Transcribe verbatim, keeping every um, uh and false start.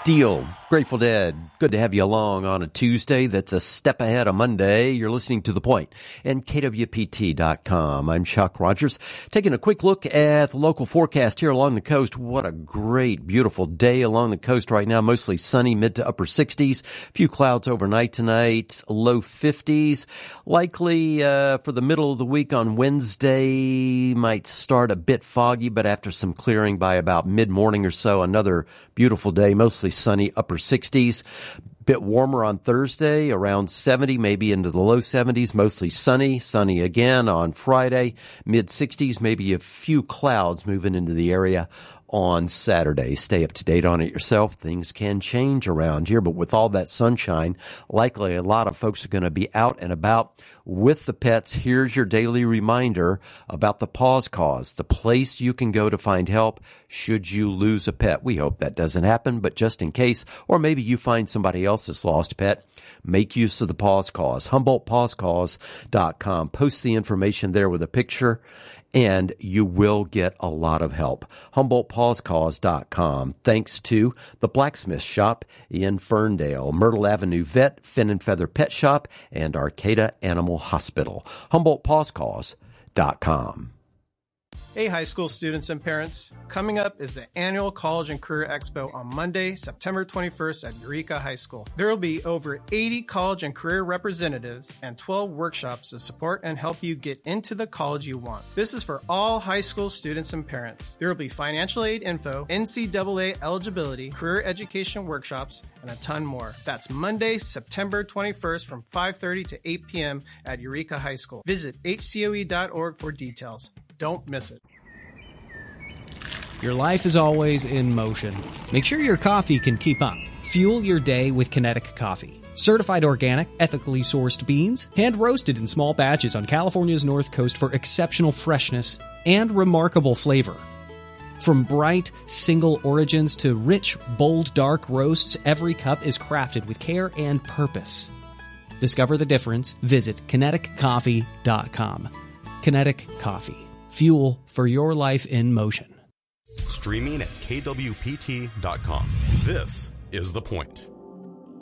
Deal. Grateful Dead. Good to have you along on a Tuesday that's a step ahead of Monday. You're listening to The Point and K W P T dot com. I'm Chuck Rogers. Taking a quick look at the local forecast here along the coast. What a great, beautiful day along the coast right now. Mostly sunny, mid to upper sixties. A few clouds overnight tonight, low fifties. Likely uh, for the middle of the week on Wednesday, might start a bit foggy, but after some clearing by about mid-morning or so, another beautiful day, mostly sunny, upper sixties. Bit warmer on Thursday, around seventy, maybe into the low seventies, mostly sunny. Sunny again on Friday, mid sixties, maybe a few clouds moving into the area on Saturday. Stay up to date on it yourself. Things can change around here, but with all that sunshine, likely a lot of folks are going to be out and about with the pets. Here's your daily reminder about the Paws Cause, the place you can go to find help should you lose a pet. We hope that doesn't happen, but just in case, or maybe you find somebody else's lost pet, make use of the Paws Cause. Humboldt Paws Cause dot com. Post the information there with a picture, and you will get a lot of help. Humboldt Paws Cause dot com. Thanks to the Blacksmith Shop in Ferndale, Myrtle Avenue Vet, Fin and Feather Pet Shop, and Arcata Animal Hospital. Humboldt Paws Cause dot com. Hey, high school students and parents. Coming up is the annual College and Career Expo on Monday, September twenty-first at Eureka High School. There will be over eighty college and career representatives and twelve workshops to support and help you get into the college you want. This is for all high school students and parents. There will be financial aid info, N C double A eligibility, career education workshops, and a ton more. That's Monday, September twenty-first from five thirty to eight p.m. at Eureka High School. Visit H C O E dot org for details. Don't miss it. Your life is always in motion. Make sure your coffee can keep up. Fuel your day with Kinetic Coffee. Certified organic, ethically sourced beans, hand-roasted in small batches on California's North Coast for exceptional freshness and remarkable flavor. From bright, single origins to rich, bold, dark roasts, every cup is crafted with care and purpose. Discover the difference. Visit Kinetic Coffee dot com. Kinetic Coffee. Fuel for your life in motion. Streaming at K W P T dot com. This is The Point.